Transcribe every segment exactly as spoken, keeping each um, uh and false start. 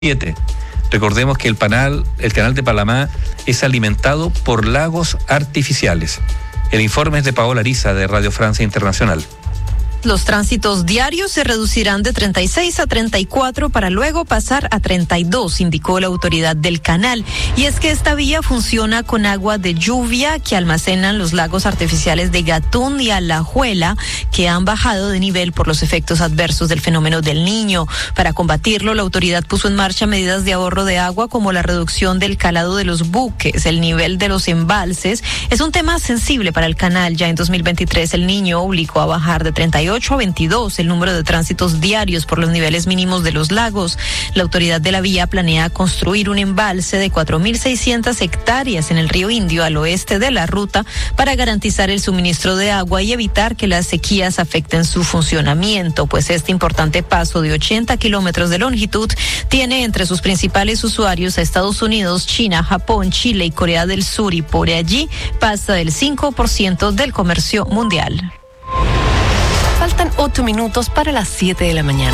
siete. Recordemos que el canal, el canal de Panamá es alimentado por lagos artificiales. El informe es de Paola Ariza, de Radio Francia Internacional. Los tránsitos diarios se reducirán de treinta y seis a treinta y cuatro para luego pasar a treinta y dos, indicó la autoridad del canal. Y es que esta vía funciona con agua de lluvia que almacenan los lagos artificiales de Gatún y Alajuela, que han bajado de nivel por los efectos adversos del fenómeno del Niño. Para combatirlo, la autoridad puso en marcha medidas de ahorro de agua como la reducción del calado de los buques, el nivel de los embalses. Es un tema sensible para el canal. Ya en dos mil veintitrés, el Niño obligó a bajar de treinta y ocho a veintidós el número de tránsitos diarios por los niveles mínimos de los lagos. La autoridad de la vía planea construir un embalse de cuatro mil seiscientas hectáreas en el río Indio al oeste de la ruta para garantizar el suministro de agua y evitar que las sequías afecten su funcionamiento, pues este importante paso de ochenta kilómetros de longitud tiene entre sus principales usuarios a Estados Unidos, China, Japón, Chile y Corea del Sur, y por allí pasa el cinco por ciento del comercio mundial. Faltan ocho minutos para las siete de la mañana.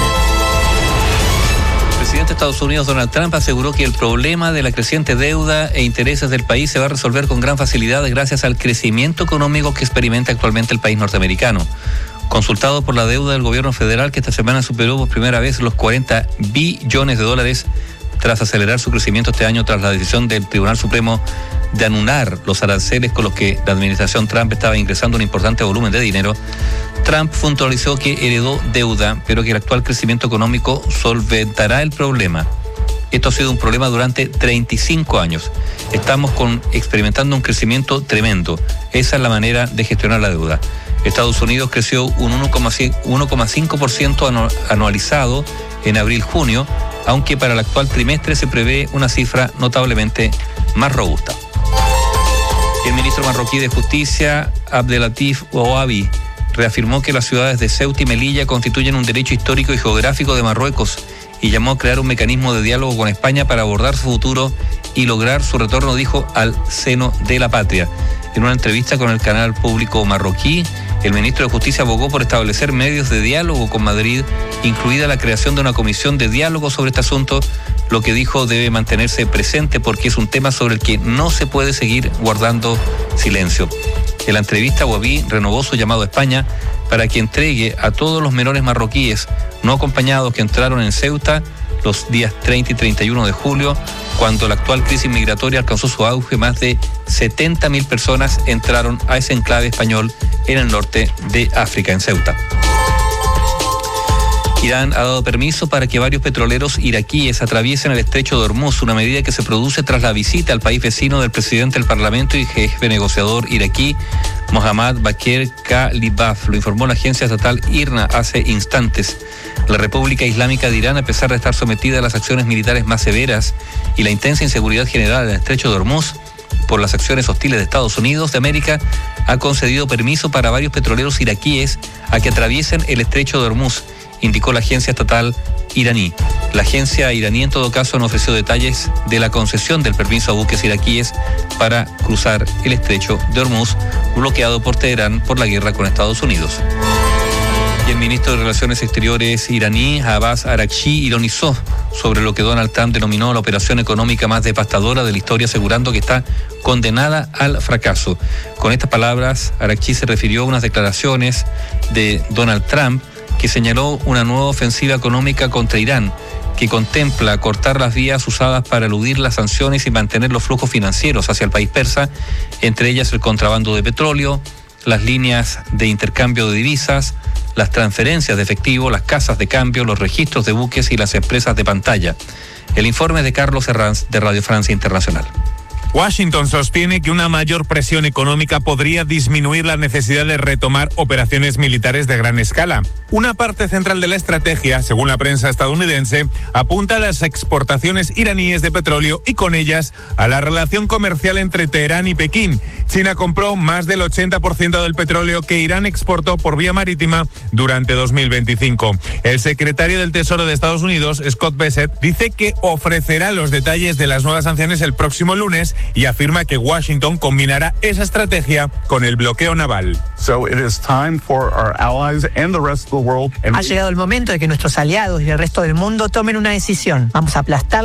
El presidente de Estados Unidos, Donald Trump, aseguró que el problema de la creciente deuda e intereses del país se va a resolver con gran facilidad gracias al crecimiento económico que experimenta actualmente el país norteamericano. Consultado por la deuda del gobierno federal, que esta semana superó por primera vez los cuarenta billones de dólares, tras acelerar su crecimiento este año tras la decisión del Tribunal Supremo de anular los aranceles con los que la administración Trump estaba ingresando un importante volumen de dinero, Trump puntualizó que heredó deuda, pero que el actual crecimiento económico solventará el problema. Esto ha sido un problema durante treinta y cinco años. Estamos con, experimentando un crecimiento tremendo. Esa es la manera de gestionar la deuda. Estados Unidos creció un uno coma cinco por ciento anualizado en abril-junio, aunque para el actual trimestre se prevé una cifra notablemente más robusta. El ministro marroquí de Justicia, Abdelatif Ouabi, reafirmó que las ciudades de Ceuta y Melilla constituyen un derecho histórico y geográfico de Marruecos y llamó a crear un mecanismo de diálogo con España para abordar su futuro y lograr su retorno, dijo, al seno de la patria. En una entrevista con el canal público marroquí, el ministro de Justicia abogó por establecer medios de diálogo con Madrid, incluida la creación de una comisión de diálogo sobre este asunto, lo que dijo debe mantenerse presente porque es un tema sobre el que no se puede seguir guardando silencio. En la entrevista, Ouabi renovó su llamado a España para que entregue a todos los menores marroquíes no acompañados que entraron en Ceuta los días treinta y treinta y uno de julio, cuando la actual crisis migratoria alcanzó su auge. Más de setenta mil personas entraron a ese enclave español en el norte de África, en Ceuta. Irán ha dado permiso para que varios petroleros iraquíes atraviesen el estrecho de Hormuz, una medida que se produce tras la visita al país vecino del presidente del Parlamento y jefe negociador iraquí, Mohammad Bakr Kalibaf. Lo informó la agencia estatal I R N A hace instantes. La República Islámica de Irán, a pesar de estar sometida a las acciones militares más severas y la intensa inseguridad general en el estrecho de Hormuz por las acciones hostiles de Estados Unidos de América, ha concedido permiso para varios petroleros iraquíes a que atraviesen el estrecho de Hormuz, indicó la agencia estatal iraní. La agencia iraní, en todo caso, no ofreció detalles de la concesión del permiso a buques iraquíes para cruzar el estrecho de Hormuz, bloqueado por Teherán por la guerra con Estados Unidos. Y el ministro de Relaciones Exteriores iraní, Abbas Araghchi, ironizó sobre lo que Donald Trump denominó la operación económica más devastadora de la historia, asegurando que está condenada al fracaso. Con estas palabras, Araghchi se refirió a unas declaraciones de Donald Trump que señaló una nueva ofensiva económica contra Irán, que contempla cortar las vías usadas para eludir las sanciones y mantener los flujos financieros hacia el país persa, entre ellas el contrabando de petróleo, las líneas de intercambio de divisas, las transferencias de efectivo, las casas de cambio, los registros de buques y las empresas de pantalla. El informe es de Carlos Herranz, de Radio Francia Internacional. Washington sostiene que una mayor presión económica podría disminuir la necesidad de retomar operaciones militares de gran escala. Una parte central de la estrategia, según la prensa estadounidense, apunta a las exportaciones iraníes de petróleo y con ellas a la relación comercial entre Teherán y Pekín. China compró más del ochenta por ciento del petróleo que Irán exportó por vía marítima durante dos mil veinticinco. El secretario del Tesoro de Estados Unidos, Scott Bessent, dice que ofrecerá los detalles de las nuevas sanciones el próximo lunes y afirma que Washington combinará esa estrategia con el bloqueo naval. Ha llegado el momento de que nuestros aliados y el resto del mundo tomen una decisión. Vamos a aplastar